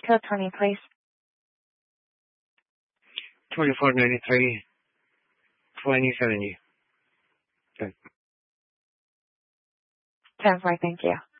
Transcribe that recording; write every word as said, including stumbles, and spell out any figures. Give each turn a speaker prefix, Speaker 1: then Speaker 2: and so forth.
Speaker 1: Code for me, please.
Speaker 2: twenty-four ninety-three, twenty seventy.
Speaker 1: ten four, thank you.